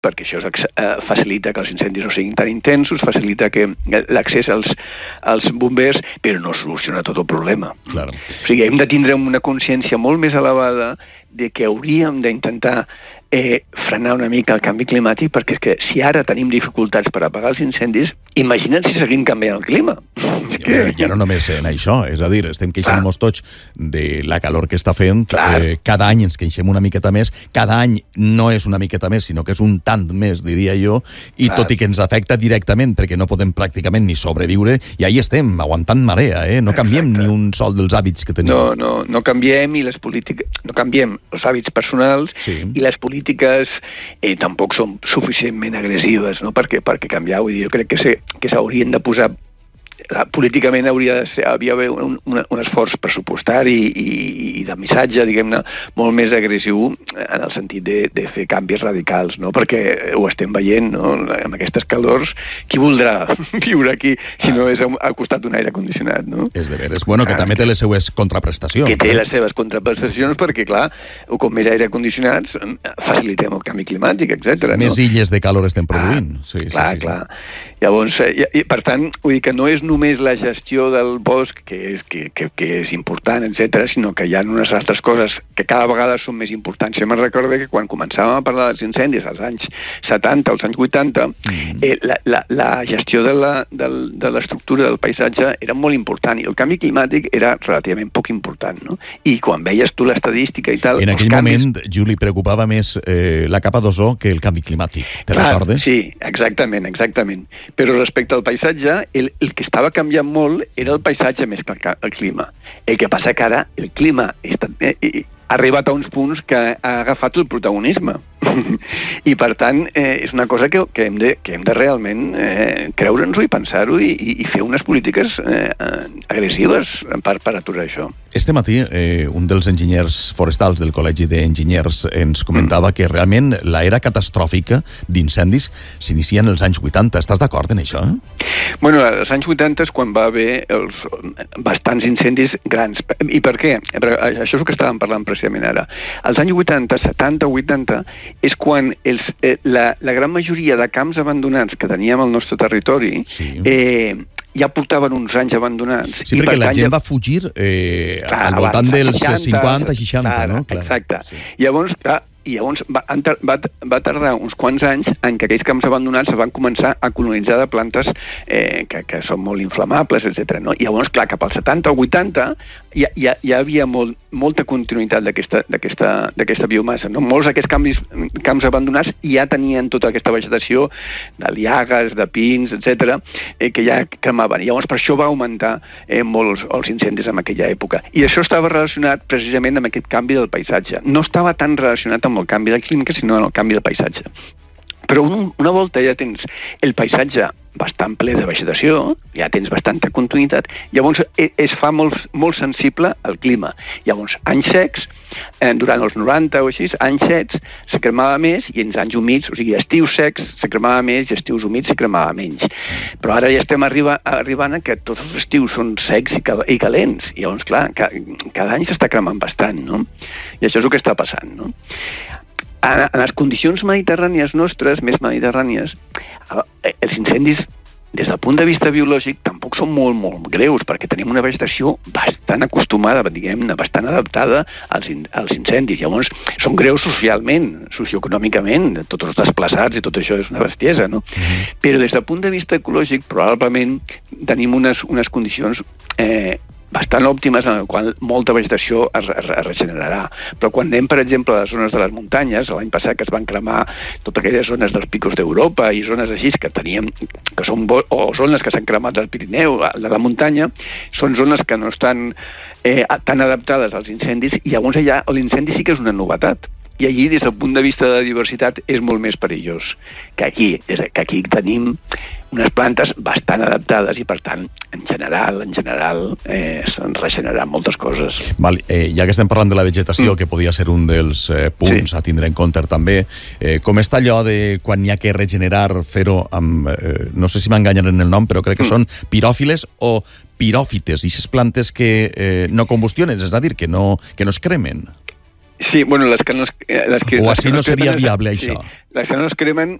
perquè això facilita que els incendis no siguin tan intensos, facilita que l'accés als bombers, però no soluciona tot el problema. Claro. O sigui, hem de tindre una consciència molt més elevada de que hauríem d'intentar frenar una mica el canvi climàtic, perquè és que si ara tenim dificultats per apagar els incendis, imagina't si seguim canviant el clima. Ja no només en això, és a dir, estem queixant-nos tots de la calor que està fent, cada any ens queixem una miqueta més, cada any no és una miqueta més, sinó que és un tant més, diria jo, i tot i que ens afecta directament, perquè no podem pràcticament ni sobreviure, i ahí estem, aguantant marea, no canviem ni un sol dels hàbits que tenim. No canviem, i les polítiques, no canviem els hàbits personals, i les polítiques tampoc són suficientment agressives, no? perquè canviar, vull dir, jo crec que s'haurien de posar, políticament hauria d'haver un esforç pressupostari i de missatge, diguem-ne, molt més agressiu en el sentit de fer canvis radicals, no? Perquè ho estem veient, no? Amb aquestes calors, qui voldrà viure aquí si no és al costat d'un aire condicionat, no? És de veres. Bueno, que també té les seues contraprestacions. Que té les seves contraprestacions perquè, clar, com més aire condicionats, facilitem el canvi climàtic, etc. Més illes de calor estem produint. Clar. Llavors, per tant, vull dir que no és només la gestió del bosc, que és important, etc., sinó que hi ha unes altres coses que cada vegada són més importants. Jo me'n recordo que quan començàvem a parlar dels incendis als anys 70, als anys 80, la gestió de l'estructura del paisatge era molt important, i el canvi climàtic era relativament poc important, no? I quan veies tu l'estadística i tal... En aquell moment, Juli, preocupava més la capa d'ozó que el canvi climàtic. Te recordes? Sí, exactament. Però respecte al paisatge, el que estava canviant molt era el paisatge més que el clima. El que passa que ara el clima ha arribat a uns punts que ha agafat el protagonisme. I, per tant, és una cosa que hem de realment creure'ns-ho i pensar-ho i fer unes polítiques agressives per aturar això. Este matí, un dels enginyers forestals del Col·legi d'Enginyers ens comentava que realment l'era catastròfica d'incendis s'inicia en els anys 80. Estàs d'acord en això? Bueno, als anys 80 és quan va haver bastants incendis grans. I per què? Això és el que estàvem parlant precisament ara. Als anys 80, 70, 80, és quan la gran majoria de camps abandonats que teníem al nostre territori ja portaven uns anys abandonats. Sí, perquè la gent va fugir al voltant dels 50, 60, no? Exacte. Llavors va tardar uns quants anys en què aquells camps abandonats es van començar a colonitzar de plantes que són molt inflamables, etc. No? I llavors, clar, cap als 70 o 80 ja havia molta continuïtat d'aquesta biomassa. No? Molts d'aquests camps abandonats ja tenien tota aquesta vegetació de liagues, de pins, etc., que ja cremaven. I llavors per això va augmentar molt els incendis en aquella època. I això estava relacionat precisament amb aquest canvi del paisatge. No estava tan relacionat amb el canvi del clima, sinó amb el canvi del paisatge. Però una volta ja tens el paisatge bastant ple de vegetació, ja tens bastanta continuïtat, llavors es fa molt sensible al clima. Llavors, anys secs, durant els 90 o així, anys secs se cremava més, i en anys humits, o sigui, estius secs se cremava més i estius humits se cremava menys. Però ara ja estem arribant a que tots els estius són secs i calents, i llavors, clar, cada any s'està cremant bastant, no? I això és el que està passant, no? En les condicions mediterrànies nostres, més mediterrànies, els incendis, des del punt de vista biològic, tampoc són molt, molt greus, perquè tenim una vegetació bastant acostumada, diguem-ne, bastant adaptada als incendis. Llavors, són greus socialment, socioeconòmicament, tots els desplaçats i tot això és una bestiesa, no? Però des del punt de vista ecològic, probablement tenim unes condicions bastant òptimes en el qual molta vegetació es regenerarà. Però quan anem, per exemple, a les zones de les muntanyes, l'any passat que es van cremar totes aquelles zones dels picos d'Europa i zones així que teníem, que són o zones que s'han cremat del Pirineu, de la muntanya, són zones que no estan tan adaptades als incendis, i llavors allà l'incendi sí que és una novetat. I allí, des del punt de vista de la diversitat, és molt més perillós que aquí. Que aquí tenim unes plantes bastant adaptades i, per tant, en general, se'n regeneraran moltes coses. Val, ja que estem parlant de la vegetació, que podia ser un dels punts a tindre en compte també, com està allò de quan hi ha que regenerar, fer-ho amb... no sé si m'enganyen en el nom, però crec que són piròfiles o piròfites, i aquestes plantes que no combustionen, és a dir, que no es cremen. Sí, bueno, les que o així no seria viable, això. les cèl·lules cremen